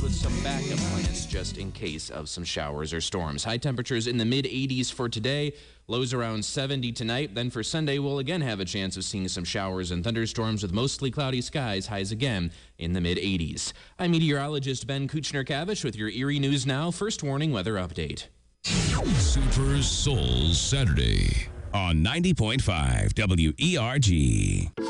with some backup plans just in case of some showers or storms. High temperatures in the mid-80s for today, lows around 70 tonight. Then for Sunday, we'll again have a chance of seeing some showers and thunderstorms with mostly cloudy skies, highs again in the mid-80s. I'm meteorologist Ben Kuchner-Kavish with your Erie News Now First Warning Weather Update. Super Soul Saturday on 90.5 WERG.